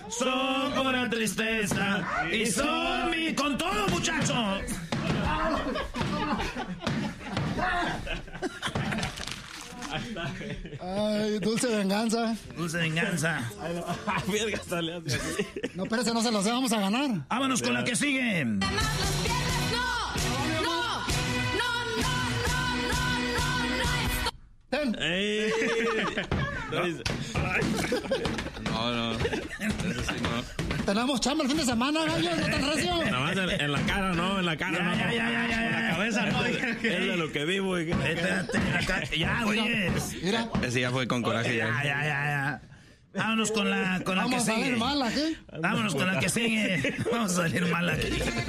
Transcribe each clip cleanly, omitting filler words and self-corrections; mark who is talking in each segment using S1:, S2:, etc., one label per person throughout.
S1: son pura tristeza y son mi... ¡Con todo, muchachos!
S2: Ay, dulce venganza.
S1: Dulce venganza.
S2: No, espérate, no se los vamos a ganar.
S1: Vámonos con la que sigue.
S3: No. Eso sí, no.
S2: Tenemos chamba el fin de semana, gallo, no tan recio.
S4: Nada más en la cara, ¿no? En la cara,
S1: Ya,
S4: no.
S1: ya.
S4: En la cabeza, no. Es de lo que vivo.
S1: Espérate, ya, güey.
S2: Mira.
S3: Ese ya fue con coraje.
S1: Ya. Vámonos con la que
S2: Vamos a
S1: sigue.
S2: salir mal aquí.
S1: Vámonos con la que sigue. Vamos a salir mal aquí.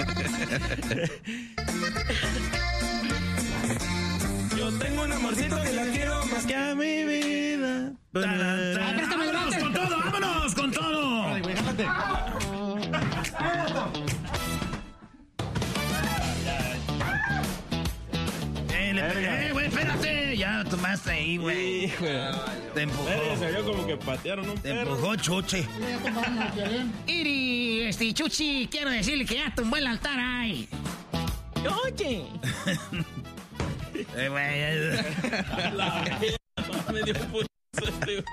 S4: Yo tengo un amorcito que la quiero más que a mi vida.
S1: Vámonos con todo, vámonos con todo. Güey, espérate. Ya tomaste ahí, güey. Te empujó.
S4: Se vio como que patearon un
S1: Te
S4: perro.
S1: empujó, Chuche.
S5: Iri, Chuchi, quiero decirle que ya tumbó el altar ahí. Oye.
S1: Güey.
S4: Me dio un putazo este, güey.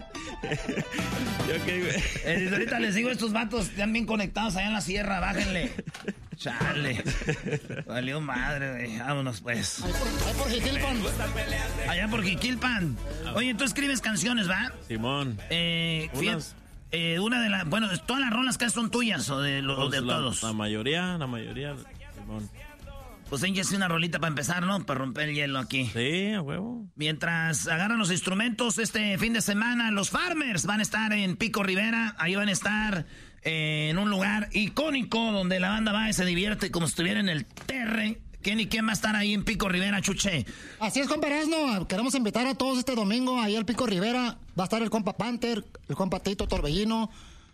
S4: Yo qué, güey.
S1: Ahorita les digo, estos vatos están bien conectados allá en la sierra, bájenle. Chale. Valió madre, güey. Vámonos, pues.
S2: Ahí por Jiquilpan.
S1: Allá por Jiquilpan. Oye, tú escribes canciones, ¿va?
S4: Simón.
S1: Fíjate, una de las... Bueno, todas las rolas que son tuyas o de todos.
S4: La mayoría, Simón.
S1: Pues échese una rolita para empezar, ¿no? Para romper el hielo aquí.
S4: Sí, a huevo.
S1: Mientras agarran los instrumentos este fin de semana, los Farmers van a estar en Pico Rivera. Ahí van a estar en un lugar icónico donde la banda va y se divierte como si estuviera en el Terre. ¿Quién va a estar ahí en Pico Rivera, Chuche?
S2: Así es, compa Erasmo. Queremos invitar a todos este domingo ahí al Pico Rivera. Va a estar el compa Panther, el compa Tito Torbellino,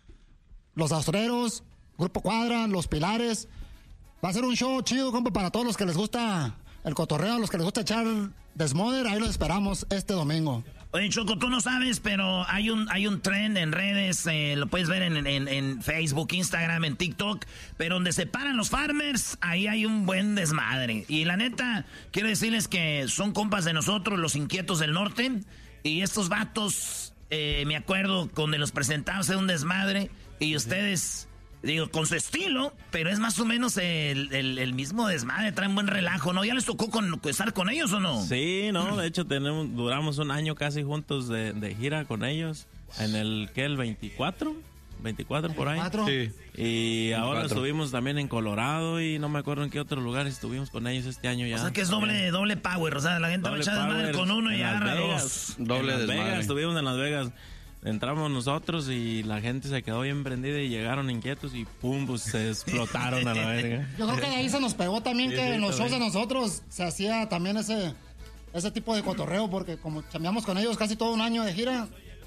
S2: los Astreros, Grupo Cuadra, Los Pilares. Va a ser un show chido, compa, para todos los que les gusta el cotorreo, a los que les gusta echar desmoder. Ahí los esperamos este domingo.
S1: Oye, Choco, tú no sabes, pero hay un trend en redes, lo puedes ver en Facebook, Instagram, en TikTok, pero donde se paran los Farmers, ahí hay un buen desmadre. Y la neta, quiero decirles que son compas de nosotros, los Inquietos del Norte, y estos vatos, me acuerdo, cuando los presentamos, era un desmadre, y ustedes... Digo, con su estilo, pero es más o menos el mismo desmadre, traen buen relajo, ¿no? ¿Ya les tocó estar con ellos o no?
S4: Sí, no, de hecho duramos un año casi juntos de gira con ellos. En el 24 por ahí.
S2: 24.
S3: Sí.
S4: Y ahora
S3: 24.
S4: Estuvimos también en Colorado y no me acuerdo en qué otro lugar estuvimos con ellos este año ya.
S1: O sea que es doble power, o sea, la gente va a echar desmadre con uno y agarra dos.
S3: Doble
S4: en Las
S3: desmadre.
S4: Vegas, estuvimos en Las Vegas. Entramos nosotros y la gente se quedó bien prendida y llegaron inquietos y pum, pues se explotaron a la verga.
S2: Yo creo que de ahí se nos pegó también
S4: Sí,
S2: que
S4: sí,
S2: en los shows de
S4: también.
S2: nosotros se hacía también ese tipo de cotorreo, porque como chambeamos con ellos casi todo un año de gira.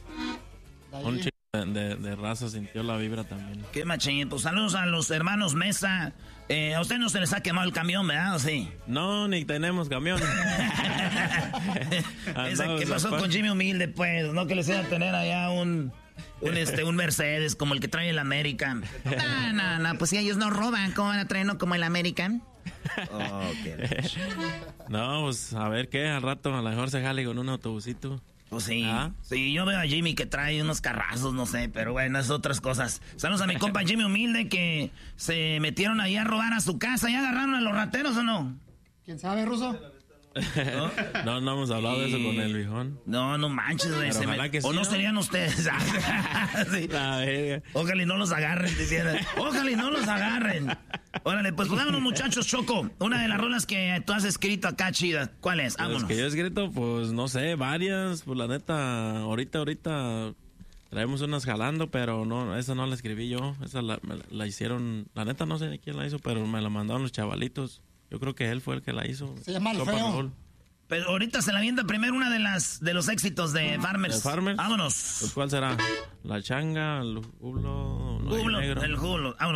S2: De ahí-
S4: Un chico de raza sintió la vibra también.
S1: Qué machín, pues saludos a los hermanos Mesa. A usted no se les ha quemado el camión, ¿verdad? ¿O sí?
S4: No, ni tenemos camión.
S1: ¿Qué pasó con Jimmy Humilde, pues? ¿No que les iba a tener allá un Mercedes como el que trae el American?
S5: No, pues si ellos no roban, ¿cómo van a traer uno como el American?
S4: No, pues a ver qué, al rato a lo mejor se jale con un autobusito.
S1: Pues sí,
S4: ¿Ah?
S1: sí, yo veo a Jimmy que trae unos carrazos, no sé, pero bueno, es otras cosas. Saludos a mi compa Jimmy Humilde que se metieron ahí a robar a su casa. ¿Ya agarraron a los rateros o no?
S2: ¿Quién sabe, Ruso?
S4: No hemos hablado de eso con el viejón.
S1: No manches, güey.
S4: Pero ojalá que sí,
S1: o no
S4: ¿no?
S1: serían ustedes. Sí.
S4: La verga.
S1: Ojalá y no los agarren, decían. Ojalá y no los agarren. Órale, pues vámonos, muchachos. Choco, una de las rolas que tú has escrito acá, chida. ¿Cuál es?
S4: Los
S1: Vámonos.
S4: que yo he escrito, pues no sé, varias. Pues la neta, ahorita traemos unas jalando, pero no, esa no la escribí yo. Esa la hicieron, la neta no sé de quién la hizo, pero me la mandaron los chavalitos. Yo creo que él fue el que la hizo.
S2: Se llama El
S4: Compa
S2: Feo.
S4: Raúl.
S1: Pero ahorita se la avienta primero una de los éxitos de Farmers.
S4: ¿De Farmers?
S1: Vámonos.
S4: Pues, ¿cuál será? La changa, el jublo,
S1: El julo. Vámonos.